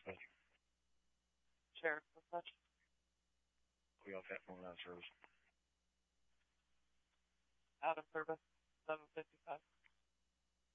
Dispatch. Sheriff Dispatch. We got that phone out of service. Out of service. 755.